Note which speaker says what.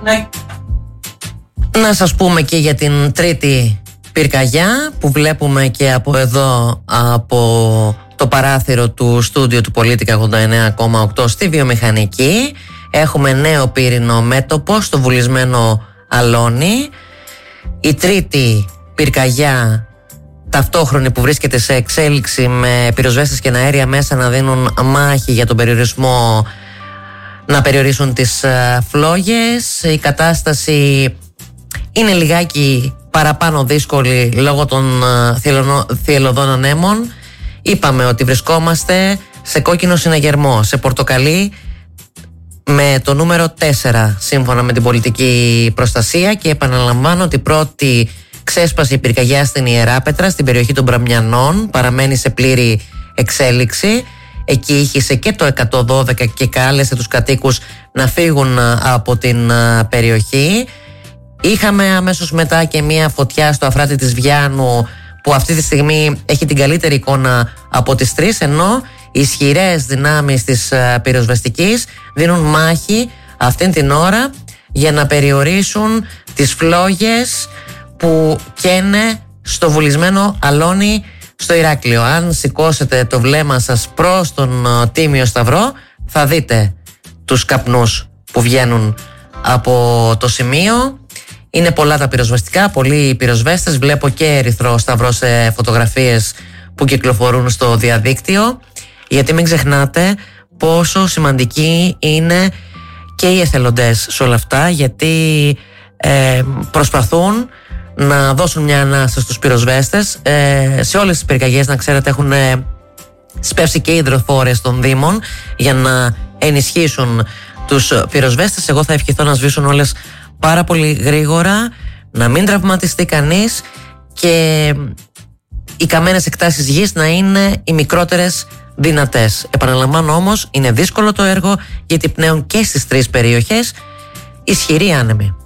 Speaker 1: Ναι. Να σας πούμε και για την τρίτη πυρκαγιά που βλέπουμε και από εδώ, από το παράθυρο του στούντιο του Πολίτικα 89,8 στη βιομηχανική. Έχουμε νέο πύρινο μέτωπο στο βουλισμένο Αλόνι. Η τρίτη πυρκαγιά ταυτόχρονη που βρίσκεται σε εξέλιξη, με πυροσβέστες και αέρια μέσα να δίνουν μάχη για τον περιορισμό, να περιορίσουν τις φλόγες. Η κατάσταση είναι λιγάκι παραπάνω δύσκολη λόγω των θυελλωδών ανέμων. Είπαμε ότι βρισκόμαστε σε κόκκινο συναγερμό, σε πορτοκαλί με το νούμερο 4 σύμφωνα με την πολιτική προστασία, και επαναλαμβάνω ότι η πρώτη ξέσπασε η πυρκαγιά στην Ιεράπετρα, στην περιοχή των Μπραμιανών, παραμένει σε πλήρη εξέλιξη. Εκεί ήχησε και το 112 και κάλεσε τους κατοίκους να φύγουν από την περιοχή. Είχαμε αμέσως μετά και μία φωτιά στο Αφράτη της Βιάνου, που αυτή τη στιγμή έχει την καλύτερη εικόνα από τις 3, ενώ οι ισχυρές δυνάμεις της πυροσβεστικής δίνουν μάχη αυτήν την ώρα για να περιορίσουν τις φλόγες που καίνε στο βουλισμένο Αλόνι στο Ηράκλειο. Αν σηκώσετε το βλέμμα σας προς τον Τίμιο Σταυρό, θα δείτε τους καπνούς που βγαίνουν από το σημείο. Είναι πολλά τα πυροσβεστικά, πολλοί πυροσβέστες. Βλέπω και ερυθρό σταυρό σε φωτογραφίες που κυκλοφορούν στο διαδίκτυο. Γιατί μην ξεχνάτε πόσο σημαντικοί είναι και οι εθελοντές σε όλα αυτά, γιατί προσπαθούν να δώσουν μια ανάσα στους πυροσβέστες. Σε όλες τις πυρκαγιές, να ξέρετε, έχουν σπεύσει και οι υδροφόρες των Δήμων για να ενισχύσουν τους πυροσβέστες. Εγώ θα ευχηθώ να σβήσουν όλες πάρα πολύ γρήγορα, να μην τραυματιστεί κανείς και οι καμένες εκτάσεις γης να είναι οι μικρότερες δυνατές. Επαναλαμβάνω όμως, είναι δύσκολο το έργο, γιατί πνέουν και στις 3 περιοχές ισχυροί άνεμοι.